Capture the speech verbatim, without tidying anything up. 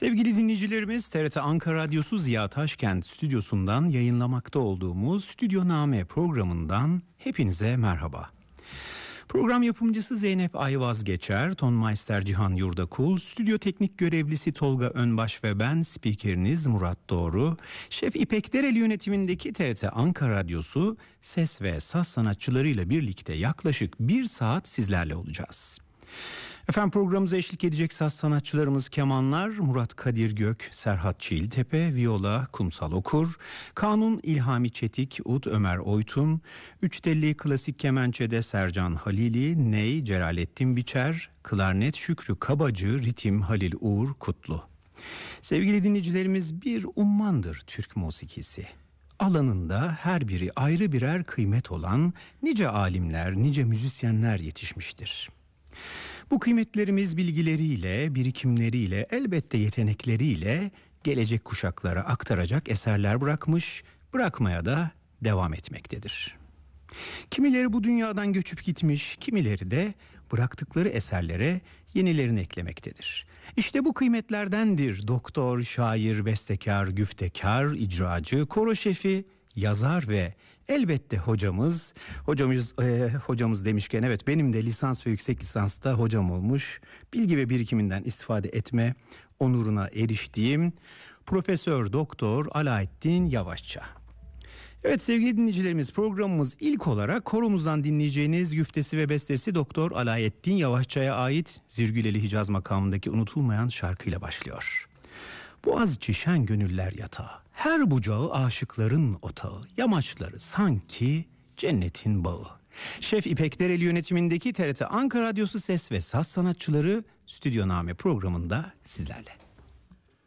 Sevgili dinleyicilerimiz, T R T Ankara Radyosu Ziya Taşkent stüdyosundan yayınlamakta olduğumuz Stüdyoname programından hepinize merhaba. Program yapımcısı Zeynep Ayvaz Geçer, Tonmeister Cihan Yurdakul, stüdyo teknik görevlisi Tolga Önbaş ve ben spikeriniz Murat Doğru. Şef İpek Dereli yönetimindeki T R T Ankara Radyosu ses ve saz sanatçılarıyla birlikte yaklaşık bir saat sizlerle olacağız. Efendim, programımıza eşlik edecek saz sanatçılarımız kemanlar Murat Kadir Gök, Serhat Çiğiltepe, viola Kumsal Okur, kanun İlhami Çetik, ud Ömer Oytun, üç telli klasik kemençede Sercan Halili, ney Celalettin Biçer, klarnet Şükrü Kabacı, ritim Halil Uğur Kutlu. Sevgili dinleyicilerimiz, bir ummandır Türk musikisi. Alanında her biri ayrı birer kıymet olan nice alimler, nice müzisyenler yetişmiştir. Bu kıymetlerimiz bilgileriyle, birikimleriyle, elbette yetenekleriyle gelecek kuşaklara aktaracak eserler bırakmış, bırakmaya da devam etmektedir. Kimileri bu dünyadan göçüp gitmiş, kimileri de bıraktıkları eserlere yenilerini eklemektedir. İşte bu kıymetlerdendir doktor, şair, bestekar, güftekar, icracı, koro şefi, yazar ve elbette hocamız. Hocamız e, hocamız demişken, evet, benim de lisans ve yüksek lisansta hocam olmuş, bilgi ve birikiminden istifade etme onuruna eriştiğim Profesör Doktor Alaeddin Yavaşça. Evet sevgili dinleyicilerimiz, programımız ilk olarak koromuzdan dinleyeceğiniz güftesi ve bestesi Doktor Alaeddin Yavaşça'ya ait Zirgüleli Hicaz makamındaki unutulmayan şarkıyla başlıyor. Boğaziçi şen gönüller yatağı, her bucağı aşıkların otağı, yamaçları sanki cennetin bağı. Şef İpek Dereli yönetimindeki T R T Ankara Radyosu ses ve saz sanatçıları Stüdyoname programında sizlerle.